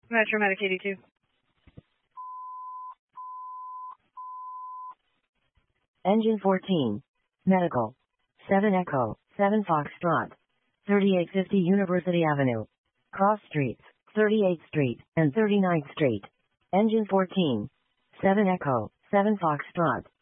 Metromatic 82. Engine 14. Medical. 7 Echo, 7 Foxtrot. 3850 University Avenue. Cross Streets, 38th Street, and 39th Street. Engine 14. 7 Echo, 7 Foxtrot.